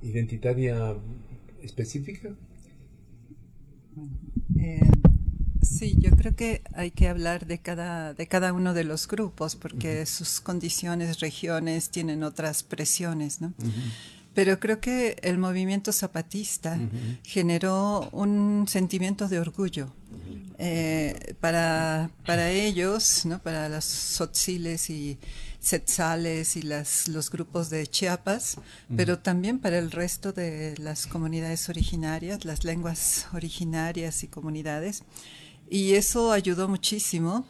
identitaria específica? Eh, sí, yo creo que hay que hablar de cada uno de los grupos porque sus condiciones, regiones tienen otras presiones, ¿no? Ujú, Pero creo que el movimiento zapatista ujú, generó un sentimiento de orgullo para ellos, ¿no? Para las tzotziles y tzetzales y los grupos de Chiapas, ujú, pero también para el resto de las comunidades originarias, las lenguas originarias y comunidades. Y eso ayudó muchísimo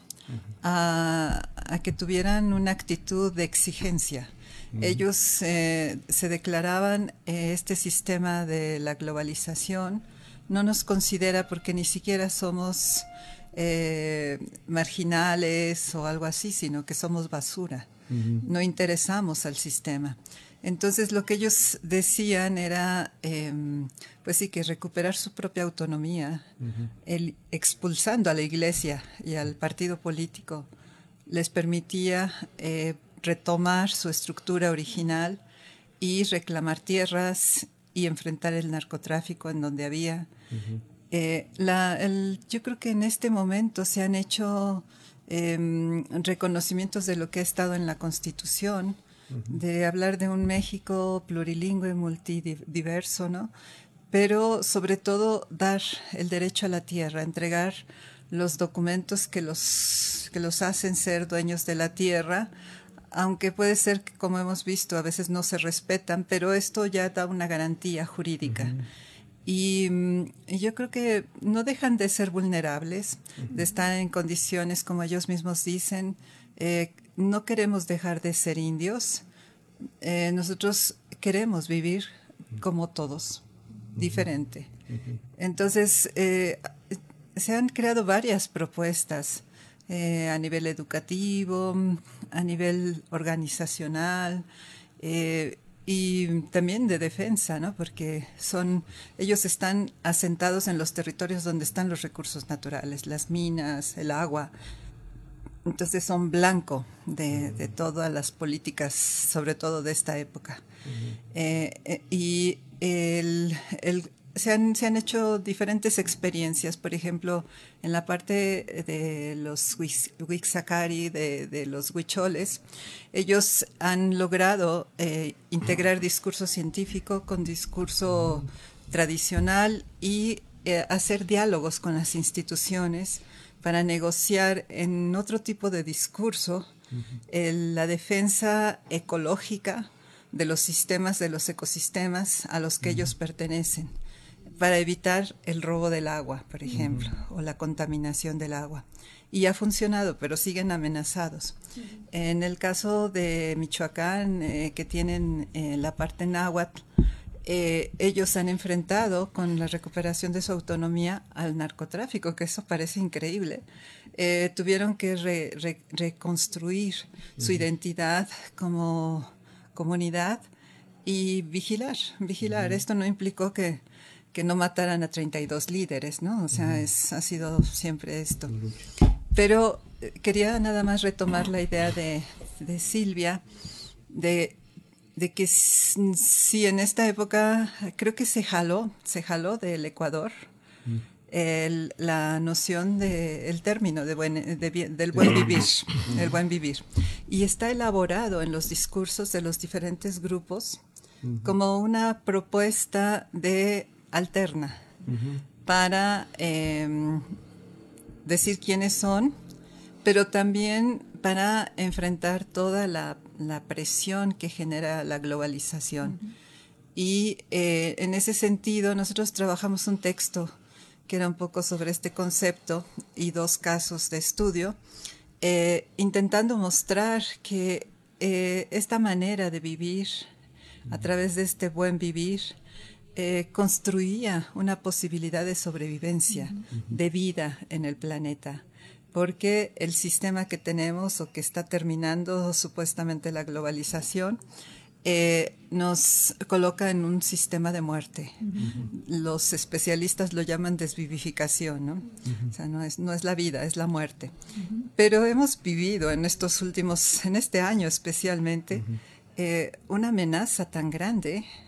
a que tuvieran una actitud de exigencia. ujú, Ellos se declaraban este sistema de la globalización no nos considera porque ni siquiera somos marginales o algo así, sino que somos basura. ujú, No interesamos al sistema. Entonces lo que ellos decían era, pues sí, que recuperar su propia autonomía, ujú, expulsando a la iglesia y al partido político, les permitía retomar su estructura original y reclamar tierras y enfrentar el narcotráfico en donde había. ujú, Yo creo que en este momento se han hecho reconocimientos de lo que ha estado en la Constitución, ujú, de hablar de un México plurilingüe, multidiverso, ¿no? Pero sobre todo dar el derecho a la tierra, entregar los documentos que los hacen ser dueños de la tierra, aunque puede ser que, como hemos visto, a veces no se respetan, pero esto ya da una garantía jurídica. ujú, Y yo creo que no dejan de ser vulnerables, de ujú, estar en condiciones, como ellos mismos dicen, no queremos dejar de ser indios, nosotros queremos vivir como todos, ujú, diferente. ujú, Entonces, se han creado varias propuestas a nivel educativo, a nivel organizacional eh, y también de defensa, ¿no? Porque ellos están asentados en los territorios donde están los recursos naturales, las minas, el agua. Entonces son blanco de todas las políticas, sobre todo de esta época. ujú, Y se han hecho diferentes experiencias, por ejemplo, en la parte de los Wixacari, de los huicholes, ellos han logrado integrar discurso científico con discurso tradicional y hacer diálogos con las instituciones para negociar en otro tipo de discurso ujú, la defensa ecológica de los sistemas, de los ecosistemas a los que ujú, ellos pertenecen, para evitar el robo del agua, por ujú, ejemplo, o la contaminación del agua. Y ha funcionado, pero siguen amenazados. En el caso de Michoacán, que tienen la parte náhuatl, ellos han enfrentado con la recuperación de su autonomía al narcotráfico, que eso parece increíble. Tuvieron que reconstruir su ujú, identidad como comunidad y vigilar. ujú, Esto no implicó que no mataran a 32 líderes, ¿no? O sea, ujú. ha sido siempre esto. Lucha. Pero quería nada más retomar la idea de Silvia, de, de que sí, en esta época creo que se jaló del Ecuador Ujú. la noción el término del Del buen buen vivir, vivir. el Ujú, buen vivir. Y está elaborado en los discursos de los diferentes grupos ujú, como una propuesta de alterna ujú, para decir quiénes son, pero también para enfrentar toda la presión que genera la globalización. Y en ese sentido, nosotros trabajamos un texto que era un poco sobre este concepto y dos casos de estudio, intentando mostrar que esta manera de vivir, a través de este buen vivir, construía una posibilidad de sobrevivencia, ujú, de vida en el planeta, porque el sistema que tenemos o que está terminando supuestamente la globalización nos coloca en un sistema de muerte. ujú, Los especialistas lo llaman desvivificación, ¿no? ujú, O sea, no es la vida, es la muerte. Pero hemos vivido en este año especialmente, ujú, una amenaza tan grande